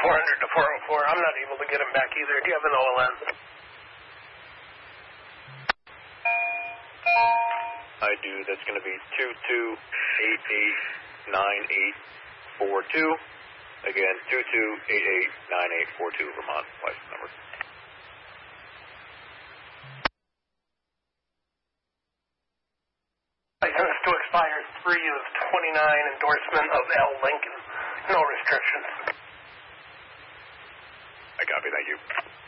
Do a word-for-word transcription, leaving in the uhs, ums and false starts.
four hundred to four oh four. I'm not able to get him back either. Do you have an O L N? I do. That's going to be two two eight eight nine eight four two. Again, two two eight eight nine eight four two, Vermont license number. License to expire three of twenty-nine, endorsement of L. Lincoln. No restrictions. I copy, thank you.